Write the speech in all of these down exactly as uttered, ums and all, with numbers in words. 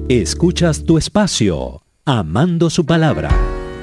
Escuchas tu espacio, Amando su Palabra.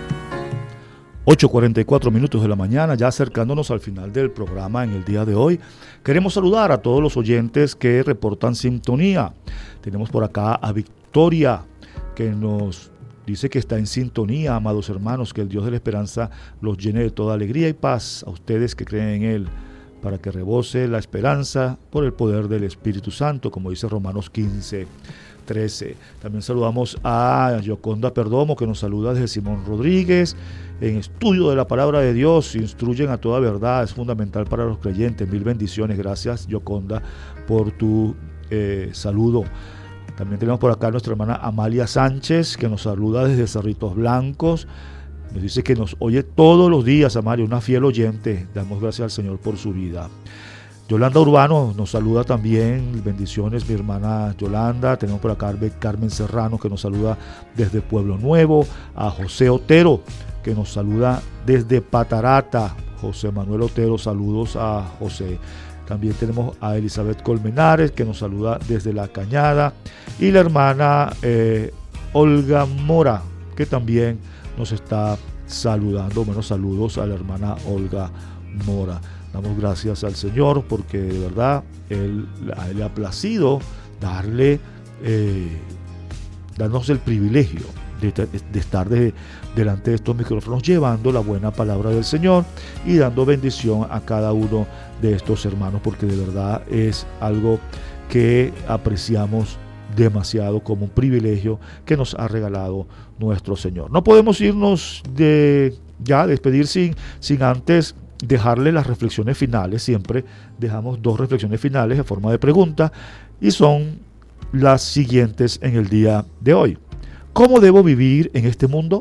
ocho cuarenta y cuatro minutos de la mañana, ya acercándonos al final del programa en el día de hoy. Queremos saludar a todos los oyentes que reportan sintonía. Tenemos por acá a Victoria, que nos dice que está en sintonía. Amados hermanos, que el Dios de la esperanza los llene de toda alegría y paz a ustedes que creen en Él, para que rebose la esperanza por el poder del Espíritu Santo, como dice Romanos quince, trece. También saludamos a Yoconda Perdomo, que nos saluda desde Simón Rodríguez. En estudio de la palabra de Dios, instruyen a toda verdad, es fundamental para los creyentes. Mil bendiciones, gracias Yoconda por tu eh, saludo. También tenemos por acá a nuestra hermana Amalia Sánchez, que nos saluda desde Cerritos Blancos. Nos dice que nos oye todos los días, Amalia, una fiel oyente. Damos gracias al Señor por su vida. Yolanda Urbano nos saluda también, bendiciones mi hermana Yolanda. Tenemos por acá a Carmen Serrano, que nos saluda desde Pueblo Nuevo, a José Otero, que nos saluda desde Patarata. José Manuel Otero, saludos a José. También tenemos a Elizabeth Colmenares, que nos saluda desde La Cañada, y la hermana eh, Olga Mora, que también nos está saludando. Bueno, saludos a la hermana Olga Mora. Damos gracias al Señor porque de verdad Él, a Él le ha placido darle, eh, darnos el privilegio de, de estar de, delante de estos micrófonos llevando la buena palabra del Señor y dando bendición a cada uno de estos hermanos, porque de verdad es algo que apreciamos demasiado como un privilegio que nos ha regalado nuestro Señor. No podemos irnos de ya despedir sin, sin antes dejarle las reflexiones finales. Siempre dejamos dos reflexiones finales en forma de pregunta y son las siguientes en el día de hoy. ¿Cómo debo vivir en este mundo?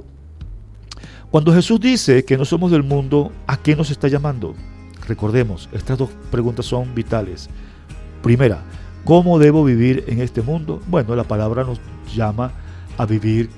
Cuando Jesús dice que no somos del mundo, ¿a qué nos está llamando? Recordemos, estas dos preguntas son vitales. Primera, ¿cómo debo vivir en este mundo? Bueno, la palabra nos llama a vivir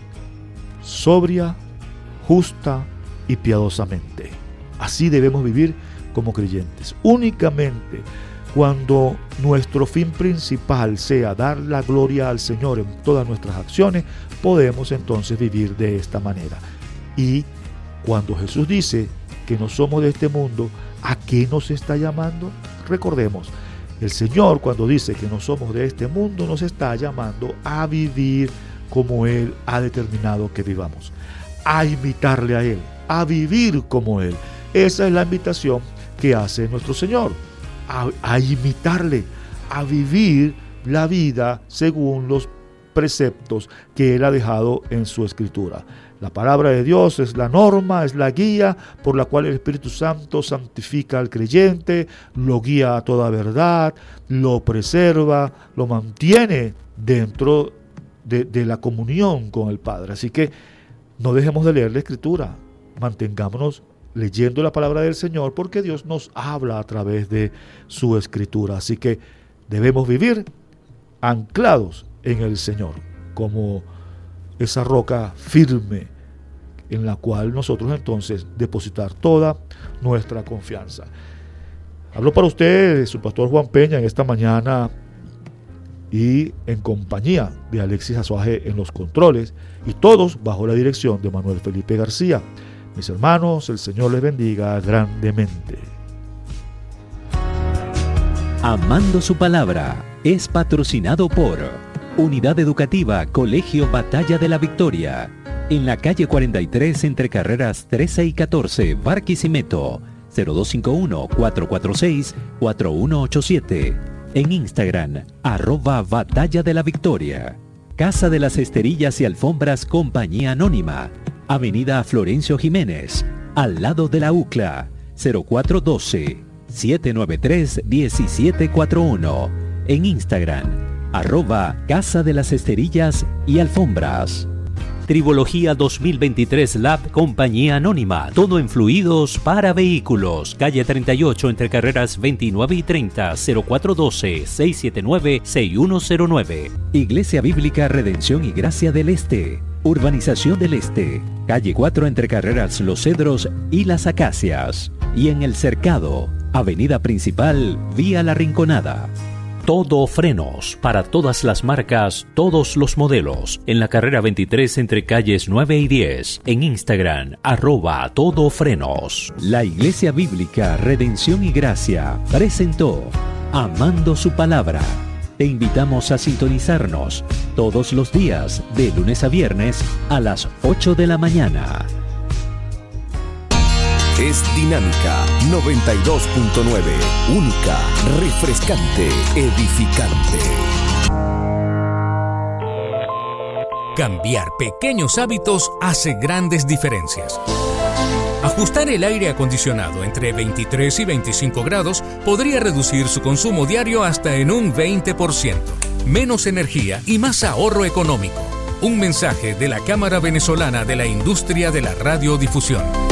sobria, justa y piadosamente. Así debemos vivir como creyentes. Únicamente cuando nuestro fin principal sea dar la gloria al Señor en todas nuestras acciones, podemos entonces vivir de esta manera. Y cuando Jesús dice que no somos de este mundo, ¿a qué nos está llamando? Recordemos, el Señor cuando dice que no somos de este mundo, nos está llamando a vivir como Él ha determinado que vivamos, a imitarle a Él, a vivir como Él. Esa es la invitación que hace nuestro Señor, a, a imitarle, a vivir la vida según los preceptos que Él ha dejado en su Escritura. La palabra de Dios es la norma, es la guía por la cual el Espíritu Santo santifica al creyente, lo guía a toda verdad, lo preserva, lo mantiene dentro de, de la comunión con el Padre. Así que no dejemos de leer la Escritura, mantengámonos leyendo la palabra del Señor, porque Dios nos habla a través de su Escritura. Así que debemos vivir anclados en el Señor, como esa roca firme en la cual nosotros entonces depositar toda nuestra confianza. Hablo para ustedes, su pastor Juan Peña, en esta mañana y en compañía de Alexis Azuaje en los controles, y todos bajo la dirección de Manuel Felipe García. Mis hermanos, el Señor les bendiga grandemente. Amando su Palabra es patrocinado por Unidad Educativa Colegio Batalla de la Victoria, en la calle cuarenta y tres entre carreras trece y catorce, Barquisimeto, cero dos cinco uno, cuatro cuatro seis, cuatro uno ocho siete. En Instagram, arroba Batalla de la Victoria. Casa de las Esterillas y Alfombras Compañía Anónima, Avenida Florencio Jiménez, al lado de la U C L A, cero cuatro uno dos, siete nueve tres, uno siete cuatro uno. En Instagram, arroba Casa de las Esterillas y Alfombras. Tribología dos mil veintitrés Lab Compañía Anónima, todo en fluidos para vehículos, calle treinta y ocho entre carreras veintinueve y treinta, cero cuatro uno dos, seis siete nueve, seis uno cero nueve. Iglesia Bíblica Redención y Gracia del Este, Urbanización del Este, calle cuatro entre carreras Los Cedros y Las Acacias, y en El Cercado, avenida principal, vía La Rinconada. Todo Frenos, para todas las marcas, todos los modelos. En la carrera veintitrés entre calles nueve y diez. En Instagram, arroba Todo Frenos. La Iglesia Bíblica Redención y Gracia presentó Amando su Palabra. Te invitamos a sintonizarnos todos los días, de lunes a viernes, a las ocho de la mañana. Es Dinámica noventa y dos punto nueve, única, refrescante, edificante. Cambiar pequeños hábitos hace grandes diferencias. Ajustar el aire acondicionado entre veintitrés y veinticinco grados podría reducir su consumo diario hasta en un veinte por ciento. Menos energía y más ahorro económico. Un mensaje de la Cámara Venezolana de la Industria de la Radiodifusión.